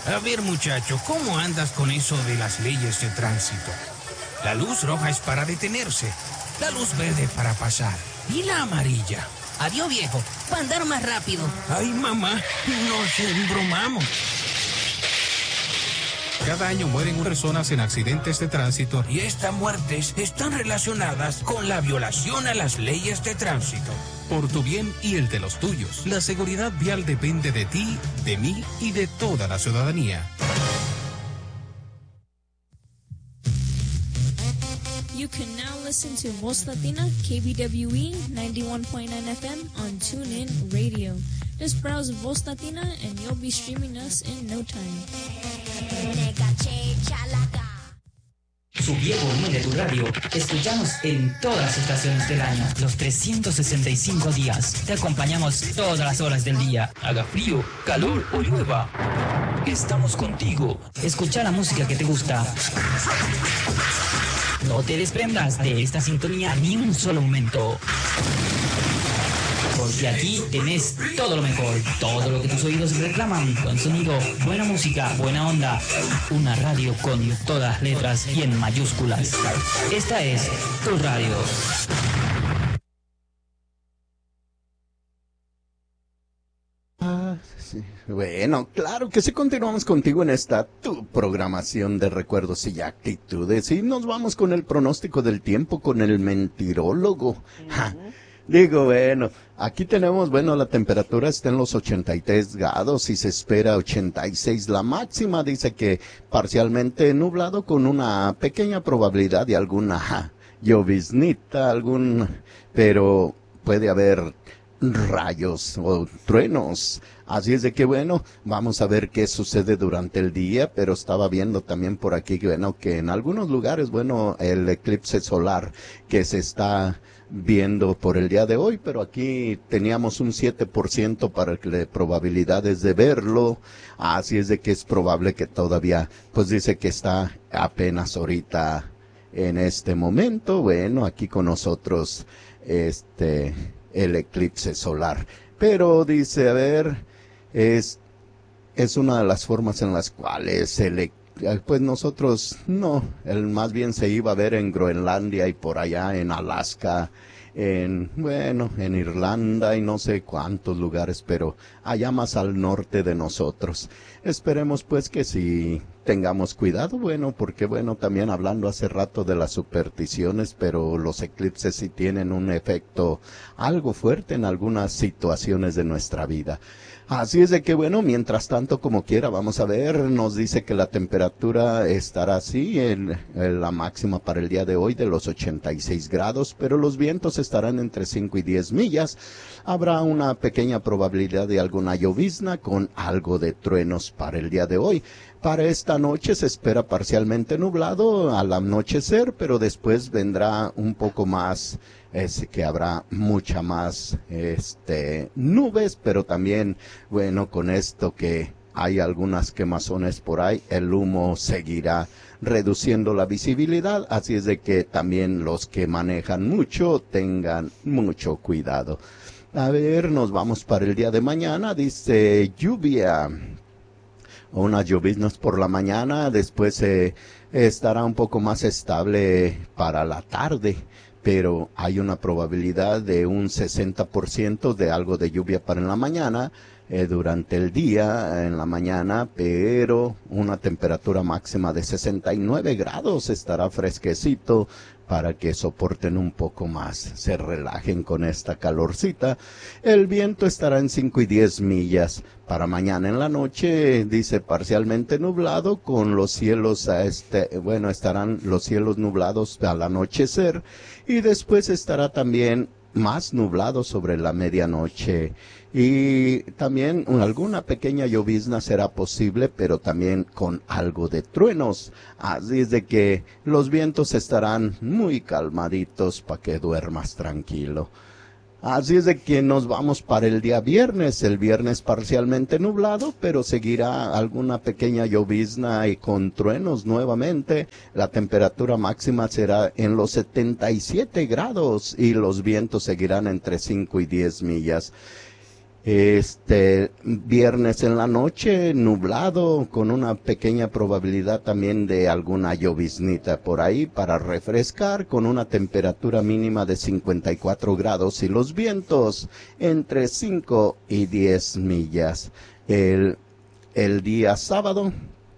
A ver, muchacho, ¿cómo andas con eso de las leyes de tránsito? La luz roja es para detenerse, la luz verde para pasar y la amarilla. Adiós, viejo, para andar más rápido. Ay, mamá, nos embromamos. Cada año mueren personas en accidentes de tránsito. Y estas muertes están relacionadas con la violación a las leyes de tránsito. Por tu bien y el de los tuyos, la seguridad vial depende de ti, de mí y de toda la ciudadanía. You can now listen to Voz Latina KBWE 91.9 FM on TuneIn Radio. Just browse Voz Latina and you'll be streaming us in no time. Subí el volumen de tu radio. Escuchamos en todas las estaciones del año, los 365 días. Te acompañamos todas las horas del día. Haga frío, calor o llueva. Estamos contigo. Escucha la música que te gusta. No te desprendas de esta sintonía ni un solo momento. Porque aquí tenés todo lo mejor, todo lo que tus oídos reclaman, con sonido, buena música, buena onda, una radio con todas las letras y en mayúsculas. Esta es tu radio. Sí. Bueno, claro que sí, continuamos contigo en esta tu programación de recuerdos y actitudes y nos vamos con el pronóstico del tiempo con el mentirólogo. Digo, bueno, aquí tenemos, la temperatura está en los 83 grados y se espera 86. La máxima dice que parcialmente nublado con una pequeña probabilidad de alguna lloviznita, pero puede haber rayos o truenos. Así es de que vamos a ver qué sucede durante el día, pero estaba viendo también por aquí que en algunos lugares, el eclipse solar que se está viendo por el día de hoy, pero aquí teníamos un 7% de probabilidades de verlo, así es de que es probable que todavía, dice que está apenas ahorita en este momento, aquí con nosotros, el eclipse solar, pero dice, es una de las formas en las cuales nosotros más bien se iba a ver en Groenlandia y por allá en Alaska, en Irlanda y no sé cuántos lugares, pero allá más al norte de nosotros. Esperemos que si tengamos cuidado, porque también hablando hace rato de las supersticiones, pero los eclipses sí tienen un efecto algo fuerte en algunas situaciones de nuestra vida. Así es de que mientras tanto, como quiera, vamos a ver, nos dice que la temperatura estará así, en la máxima para el día de hoy de los 86 grados, pero los vientos estarán entre 5 y 10 millas. Habrá una pequeña probabilidad de alguna llovizna con algo de truenos para el día de hoy. Para esta noche se espera parcialmente nublado al anochecer, pero después vendrá un poco más, que habrá mucha más nubes, pero también, con esto que hay algunas quemazones por ahí, el humo seguirá reduciendo la visibilidad, así es de que también los que manejan mucho tengan mucho cuidado. A ver, nos vamos para el día de mañana, dice lluvia. Unas lloviznas por la mañana, después estará un poco más estable para la tarde, pero hay una probabilidad de un 60% de algo de lluvia para en la mañana, durante el día, en la mañana, pero una temperatura máxima de 69 grados, estará fresquecito para que soporten un poco más, se relajen con esta calorcita. El viento estará en 5 y 10 millas. Para mañana en la noche, dice parcialmente nublado, con los cielos estarán los cielos nublados al anochecer, y después estará también más nublado sobre la medianoche. Y también alguna pequeña llovizna será posible, pero también con algo de truenos. Así es de que los vientos estarán muy calmaditos para que duermas tranquilo. Así es de que nos vamos para el día viernes. El viernes parcialmente nublado, pero seguirá alguna pequeña llovizna y con truenos nuevamente. La temperatura máxima será en los 77 grados y los vientos seguirán entre 5 y 10 millas. Viernes en la noche, nublado, con una pequeña probabilidad también de alguna lloviznita por ahí para refrescar, con una temperatura mínima de 54 grados y los vientos entre 5 y 10 millas. El día sábado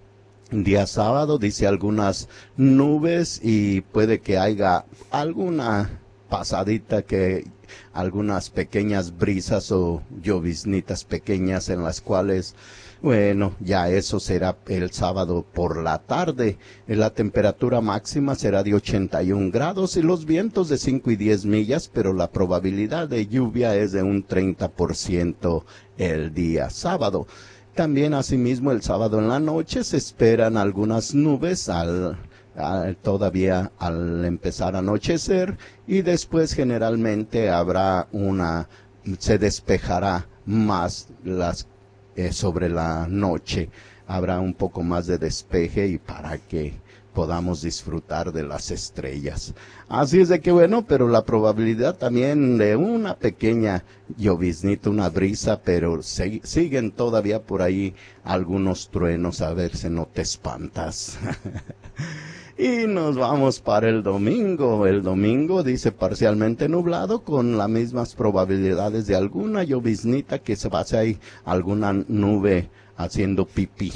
dice algunas nubes y puede que haya alguna pasadita, que algunas pequeñas brisas o lloviznitas pequeñas en las cuales, bueno, ya eso será el sábado por la tarde. La temperatura máxima será de 81 grados y los vientos de 5 y 10 millas, pero la probabilidad de lluvia es de un 30% el día sábado. También asimismo el sábado en la noche se esperan algunas nubes todavía al empezar a anochecer, y después generalmente se despejará más sobre la noche, habrá un poco más de despeje y para que podamos disfrutar de las estrellas. Así es de que bueno, pero la probabilidad también de una pequeña lloviznita, una brisa, pero siguen todavía por ahí algunos truenos, a ver si no te espantas. Y nos vamos para el domingo. El domingo dice parcialmente nublado con las mismas probabilidades de alguna lloviznita, que se pase ahí alguna nube haciendo pipí.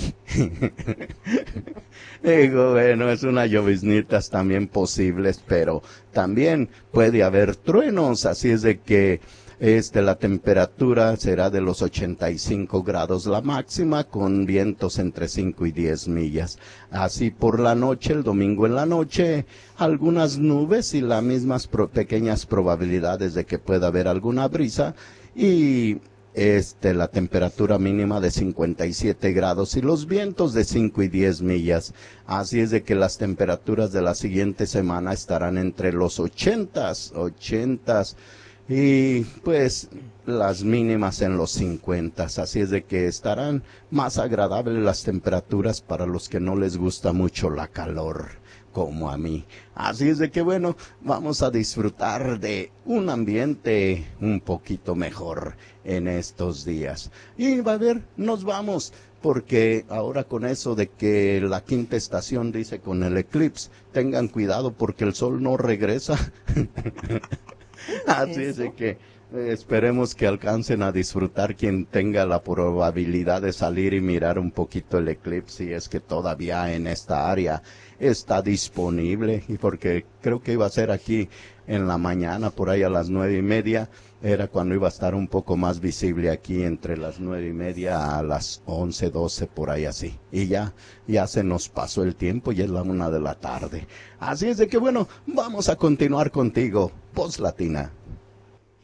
Digo, bueno, es unas lloviznitas también posibles, pero también puede haber truenos, así es de que la temperatura será de los 85 grados la máxima, con vientos entre 5 y 10 millas. Así por la noche, el domingo en la noche, algunas nubes y las mismas pequeñas probabilidades de que pueda haber alguna brisa, y la temperatura mínima de 57 grados y los vientos de 5 y 10 millas. Así es de que las temperaturas de la siguiente semana estarán entre los 80s, y pues las mínimas en los 50s, así es de que estarán más agradables las temperaturas para los que no les gusta mucho la calor, como a mí. Así es de que bueno, vamos a disfrutar de un ambiente un poquito mejor en estos días. Y nos vamos, porque ahora con eso de que la quinta estación dice con el eclipse, tengan cuidado porque el sol no regresa. Así es de que esperemos que alcancen a disfrutar quien tenga la probabilidad de salir y mirar un poquito el eclipse, si es que todavía en esta área está disponible, y porque creo que iba a ser aquí en la mañana, por ahí a las 9:30, era cuando iba a estar un poco más visible aquí entre las 9:30 a las 11, 12, por ahí así. Y ya se nos pasó el tiempo y es la 1 de la tarde. Así es de que bueno, vamos a continuar contigo, Voz Latina.